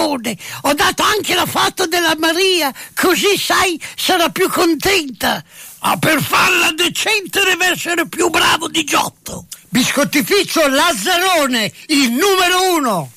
Lazzarone. Ho dato anche la foto della Maria, così sai, sarà più contenta. Ma per farla decente deve essere più bravo di Giotto. Biscottificio Lazzarone, il numero 1.